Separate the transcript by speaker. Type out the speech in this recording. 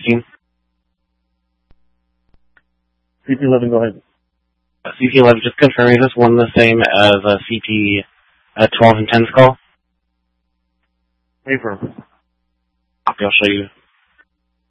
Speaker 1: 16.
Speaker 2: CP11, go ahead.
Speaker 1: CP11, just confirming this one the same as CP12 and 10's call?
Speaker 2: Affirm.
Speaker 1: Copy, I'll show you